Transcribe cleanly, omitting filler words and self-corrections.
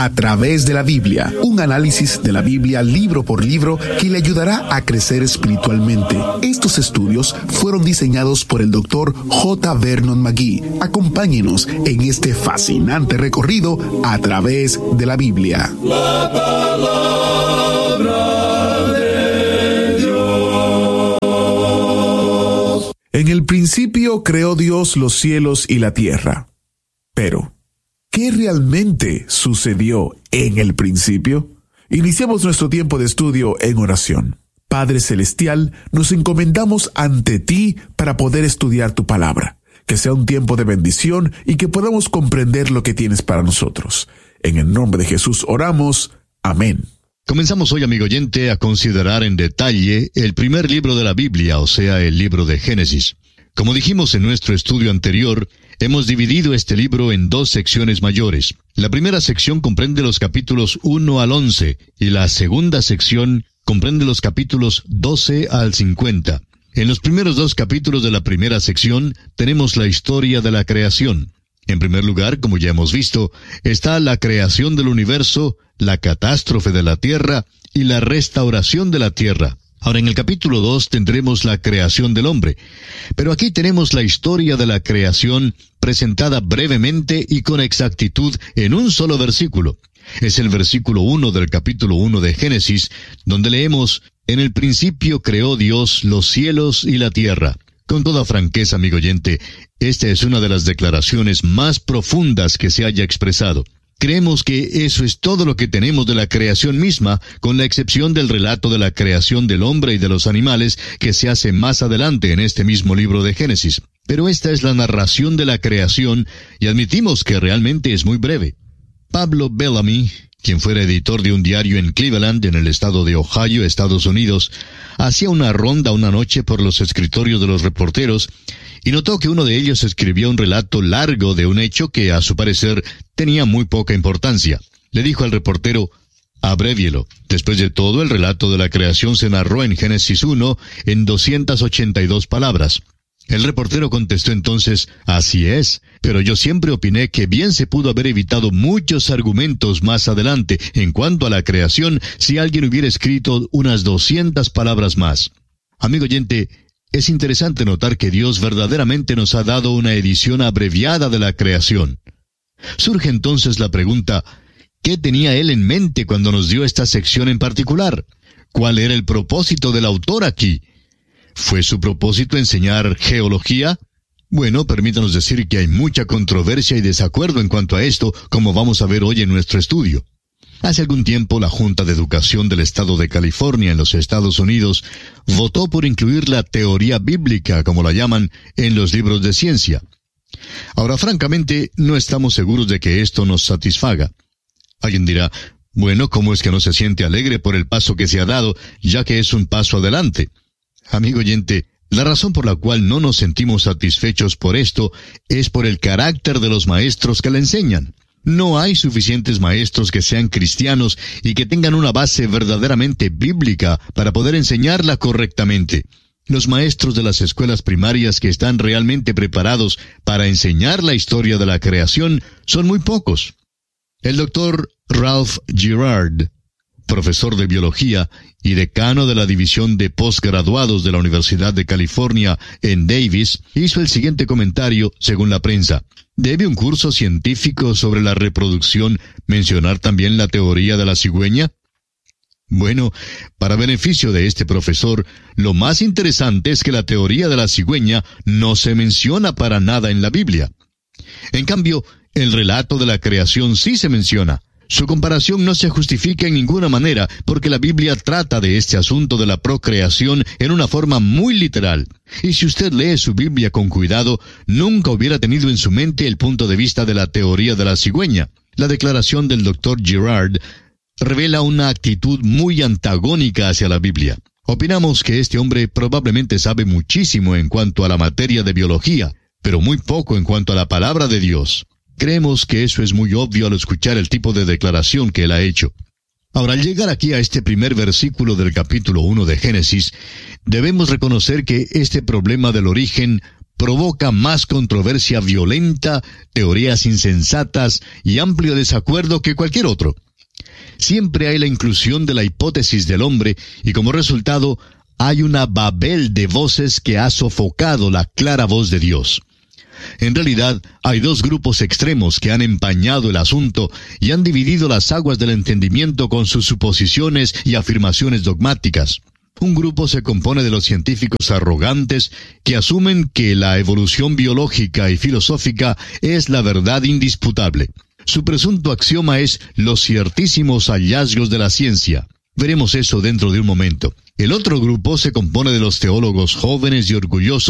a través de la Biblia, un análisis de la Biblia libro por libro que le ayudará a crecer espiritualmente. Estos estudios fueron diseñados por el Dr. J. Vernon McGee. Acompáñenos en este fascinante recorrido a través de la Biblia. La palabra de Dios. En el principio creó Dios los cielos y la tierra. Pero, ¿qué realmente sucedió en el principio? Iniciamos nuestro tiempo de estudio en oración. Padre Celestial, nos encomendamos ante ti para poder estudiar tu palabra. Que sea un tiempo de bendición y que podamos comprender lo que tienes para nosotros. En el nombre de Jesús oramos. Amén. Comenzamos hoy, amigo oyente, a considerar en detalle el primer libro de la Biblia, o sea, el libro de Génesis. Como dijimos en nuestro estudio anterior, hemos dividido este libro en dos secciones mayores. La primera sección comprende los capítulos 1 al 11 y la segunda sección comprende los capítulos 12 al 50. En los primeros dos capítulos de la primera sección tenemos la historia de la creación. En primer lugar, como ya hemos visto, está la creación del universo, la catástrofe de la tierra y la restauración de la tierra. Ahora, en el capítulo 2 tendremos la creación del hombre. Pero aquí tenemos la historia de la creación presentada brevemente y con exactitud en un solo versículo. Es el versículo 1 del capítulo 1 de Génesis, donde leemos: «En el principio creó Dios los cielos y la tierra». Con toda franqueza, amigo oyente, esta es una de las declaraciones más profundas que se haya expresado. Creemos que eso es todo lo que tenemos de la creación misma, con la excepción del relato de la creación del hombre y de los animales que se hace más adelante en este mismo libro de Génesis. Pero esta es la narración de la creación y admitimos que realmente es muy breve. Pablo Bellamy, quien fuera editor de un diario en Cleveland, en el estado de Ohio, Estados Unidos, hacía una ronda una noche por los escritorios de los reporteros y notó que uno de ellos escribía un relato largo de un hecho que, a su parecer, tenía muy poca importancia. Le dijo al reportero: «Abrévielo». Después de todo, el relato de la creación se narró en Génesis 1 en 282 palabras. El reportero contestó entonces: «Así es, pero yo siempre opiné que bien se pudo haber evitado muchos argumentos más adelante en cuanto a la creación si alguien hubiera escrito unas 200 palabras más». Amigo oyente, es interesante notar que Dios verdaderamente nos ha dado una edición abreviada de la creación. Surge entonces la pregunta: ¿qué tenía Él en mente cuando nos dio esta sección en particular? ¿Cuál era el propósito del autor aquí? ¿Fue su propósito enseñar geología? Bueno, permítanos decir que hay mucha controversia y desacuerdo en cuanto a esto, como vamos a ver hoy en nuestro estudio. Hace algún tiempo, la Junta de Educación del Estado de California en los Estados Unidos votó por incluir la teoría bíblica, como la llaman, en los libros de ciencia. Ahora, francamente, no estamos seguros de que esto nos satisfaga. Alguien dirá: bueno, ¿cómo es que no se siente alegre por el paso que se ha dado, ya que es un paso adelante? Amigo oyente, la razón por la cual no nos sentimos satisfechos por esto es por el carácter de los maestros que la enseñan. No hay suficientes maestros que sean cristianos y que tengan una base verdaderamente bíblica para poder enseñarla correctamente. Los maestros de las escuelas primarias que están realmente preparados para enseñar la historia de la creación son muy pocos. El doctor Ralph Girard, profesor de biología y decano de la división de posgraduados de la Universidad de California en Davis, hizo el siguiente comentario según la prensa: ¿debe un curso científico sobre la reproducción mencionar también la teoría de la cigüeña? Bueno, para beneficio de este profesor, lo más interesante es que la teoría de la cigüeña no se menciona para nada en la Biblia. En cambio, el relato de la creación sí se menciona. Su comparación no se justifica en ninguna manera, porque la Biblia trata de este asunto de la procreación en una forma muy literal. Y si usted lee su Biblia con cuidado, nunca hubiera tenido en su mente el punto de vista de la teoría de la cigüeña. La declaración del Dr. Girard revela una actitud muy antagónica hacia la Biblia. Opinamos que este hombre probablemente sabe muchísimo en cuanto a la materia de biología, pero muy poco en cuanto a la palabra de Dios. Creemos que eso es muy obvio al escuchar el tipo de declaración que él ha hecho. Ahora, al llegar aquí a este primer versículo del capítulo 1 de Génesis, debemos reconocer que este problema del origen provoca más controversia violenta, teorías insensatas y amplio desacuerdo que cualquier otro. Siempre hay la inclusión de la hipótesis del hombre y como resultado hay una babel de voces que ha sofocado la clara voz de Dios. En realidad, hay dos grupos extremos que han empañado el asunto y han dividido las aguas del entendimiento con sus suposiciones y afirmaciones dogmáticas. Un grupo se compone de los científicos arrogantes que asumen que la evolución biológica y filosófica es la verdad indisputable. Su presunto axioma es los ciertísimos hallazgos de la ciencia. Veremos eso dentro de un momento. El otro grupo se compone de los teólogos jóvenes y orgullosos